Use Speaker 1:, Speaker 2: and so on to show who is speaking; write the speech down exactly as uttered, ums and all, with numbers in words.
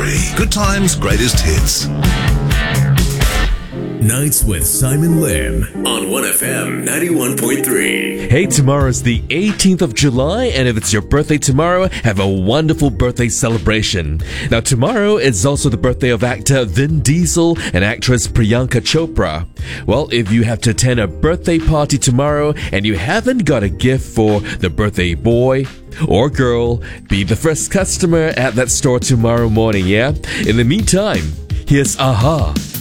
Speaker 1: three. Good times, greatest hits.
Speaker 2: Nights with Simon Lim on one F M ninety-one point three.
Speaker 3: Hey, tomorrow's the eighteenth of July, and if it's your birthday tomorrow, have a wonderful birthday celebration. Now, tomorrow is also the birthday of actor Vin Diesel and actress Priyanka Chopra. Well, if you have to attend a birthday party tomorrow and you haven't got a gift for the birthday boy or girl, be the first customer at that store tomorrow morning, yeah? In the meantime, here's Aha.